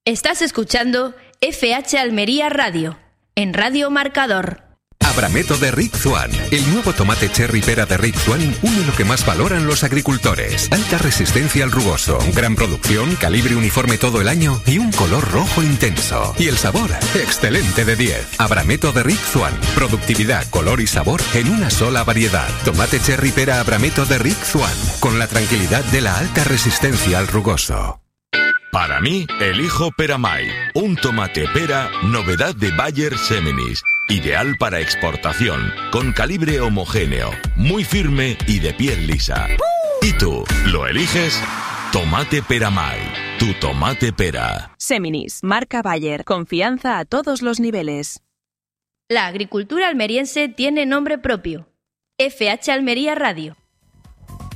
Estás escuchando FH Almería Radio, en Radio Marcador. Abrameto de Rick Swan. El nuevo tomate cherry pera de Rick Swan une lo que más valoran los agricultores. Alta resistencia al rugoso, gran producción, calibre uniforme todo el año y un color rojo intenso. Y el sabor, excelente de 10. Abrameto de Rick Swan. Productividad, color y sabor en una sola variedad. Tomate cherry pera Abrameto de Rick Swan. Con la tranquilidad de la alta resistencia al rugoso. Para mí, elijo Peramay, un tomate pera, novedad de Bayer Seminis. Ideal para exportación, con calibre homogéneo, muy firme y de piel lisa. ¿Y tú, lo eliges? Tomate Peramay, tu tomate pera. Seminis, marca Bayer, confianza a todos los niveles. La agricultura almeriense tiene nombre propio. FH Almería Radio.